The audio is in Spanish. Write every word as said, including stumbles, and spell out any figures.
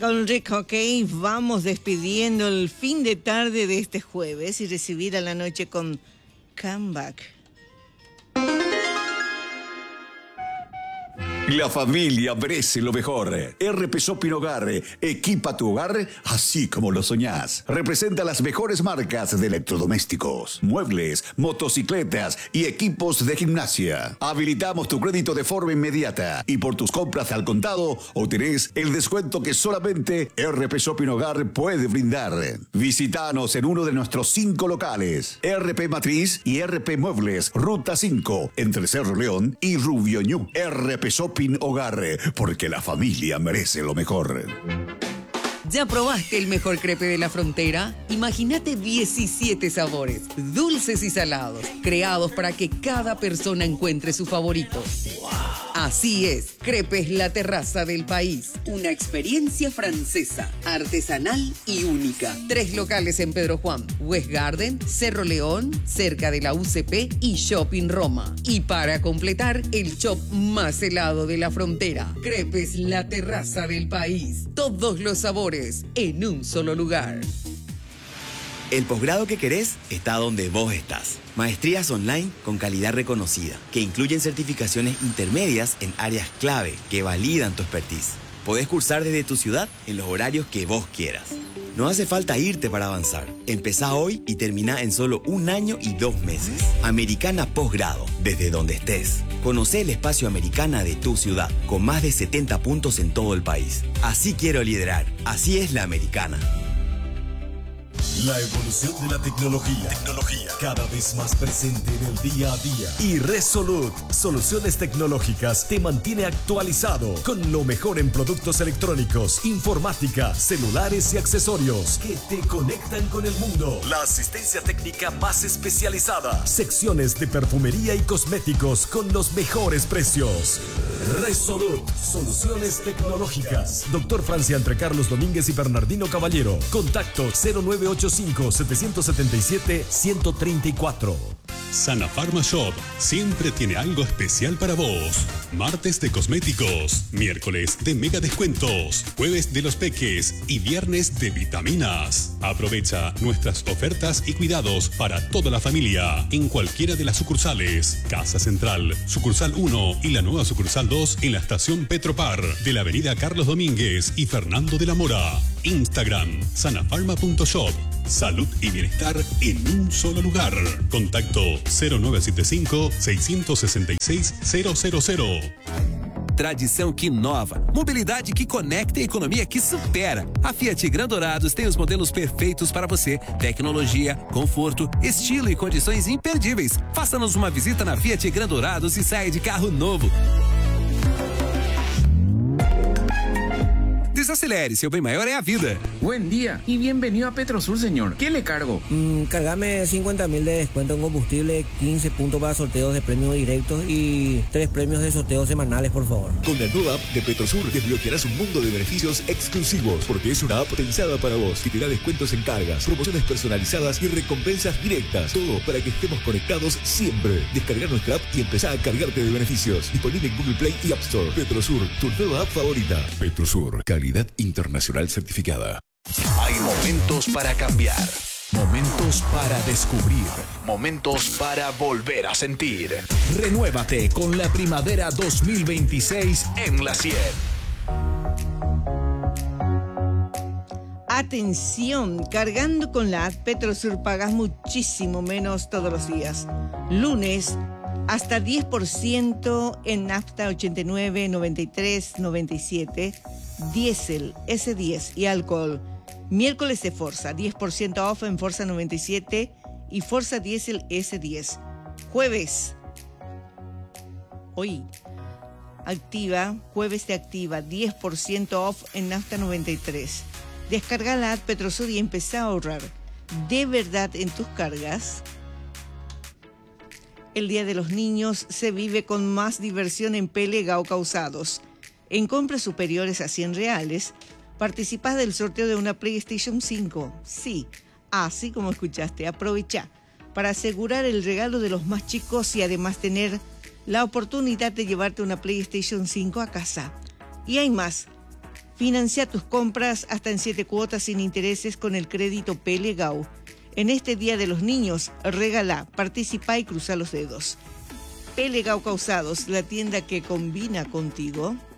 Con Rick Hockey vamos despidiendo el fin de tarde de este jueves y recibir a la noche con Comeback. La familia merece lo mejor. R P Shopping Hogar, equipa tu hogar así como lo soñás. Representa las mejores marcas de electrodomésticos, muebles, motocicletas y equipos de gimnasia. Habilitamos tu crédito de forma inmediata y por tus compras al contado obtenés el descuento que solamente R P Shopping Hogar puede brindar. Visítanos en uno de nuestros cinco locales. R P Matriz y R P Muebles, Ruta cinco, entre Cerro León y Rubio Ñu. R P Shopping Hogar, porque la familia merece lo mejor. ¿Ya probaste el mejor crepe de la frontera? Imagínate diecisiete sabores, dulces y salados, creados para que cada persona encuentre su favorito. Así es, Crepes La Terraza del País. Una experiencia francesa, artesanal y única. Tres locales en Pedro Juan, West Garden, Cerro León, cerca de la U C P y Shopping Roma. Y para completar, el shop más helado de la frontera. Crepes La Terraza del País. Todos los sabores en un solo lugar. El posgrado que querés está donde vos estás. Maestrías online con calidad reconocida, que incluyen certificaciones intermedias en áreas clave que validan tu expertise. Podés cursar desde tu ciudad en los horarios que vos quieras. No hace falta irte para avanzar. Empezá hoy y termina en solo un año y dos meses. Americana Posgrado, desde donde estés. Conocé el espacio Americana de tu ciudad, con más de setenta puntos en todo el país. Así quiero liderar. Así es la Americana. La evolución de la tecnología, tecnología cada vez más presente en el día a día. Y Resolute Soluciones Tecnológicas te mantiene actualizado con lo mejor en productos electrónicos, informática, celulares y accesorios que te conectan con el mundo. La asistencia técnica más especializada. Secciones de perfumería y cosméticos con los mejores precios. Resolute Soluciones Tecnológicas. Doctor Francia entre Carlos Domínguez y Bernardino Caballero. Contacto cero nueve ocho cinco, siete siete siete, uno tres cuatro. Sana Pharma Shop siempre tiene algo especial para vos. Martes de cosméticos, miércoles de mega descuentos, jueves de los peques y viernes de vitaminas. Aprovecha nuestras ofertas y cuidados para toda la familia en cualquiera de las sucursales. Casa Central, sucursal uno y la nueva sucursal dos en la estación Petropar de la avenida Carlos Domínguez y Fernando de la Mora. Instagram, sanafarma punto shop. Salud y bienestar en un solo lugar. Contacto cero nueve siete cinco, seis seis seis, cero cero cero. Tradição que inova, mobilidade que conecta e economia que supera. A Fiat Gran Dourados tem os modelos perfeitos para você. Tecnologia, conforto, estilo e condições imperdíveis. Faça-nos uma visita na Fiat Gran Dourados e saia de carro novo. Desacelere, seu bem maior é a vida. Buen día y bienvenido a Petrosur, señor. ¿Qué le cargo? Mm, cargame cincuenta mil de descuento en combustible, quince puntos para sorteos de premios directos y tres premios de sorteos semanales, por favor. Con la nueva app de Petrosur desbloquearás un mundo de beneficios exclusivos, porque es una app pensada para vos, que te da descuentos en cargas, promociones personalizadas y recompensas directas. Todo para que estemos conectados siempre. Descarga nuestra app y empezá a cargarte de beneficios. Disponible en Google Play y App Store. Petrosur, tu nueva app favorita. Petrosur, calidad internacional certificada. Hay momentos para cambiar, momentos para descubrir, momentos para volver a sentir. Renuévate con la primavera dos mil veintiséis en la cien. Atención, cargando con la app Petrosur pagas muchísimo menos todos los días. Lunes, hasta diez por ciento en nafta ochenta y nueve, noventa y tres, noventa y siete, diésel ese diez y alcohol. Miércoles de Forza, diez por ciento off en Forza noventa y siete y Forza Diésel ese diez. Jueves, hoy, activa, jueves de activa, diez por ciento off en nafta noventa y tres. Descarga la app Petrosur y empezá a ahorrar de verdad en tus cargas. El Día de los Niños se vive con más diversión en Pele Gauca Causados. En compras superiores a cien reales, participás del sorteo de una PlayStation cinco. Sí, así como escuchaste, aprovecha para asegurar el regalo de los más chicos y además tener la oportunidad de llevarte una PlayStation cinco a casa. Y hay más. Financia tus compras hasta en siete cuotas sin intereses con el crédito Pelegau. En este Día de los Niños, regala, participa y cruza los dedos. Pelegau Calzados, la tienda que combina contigo.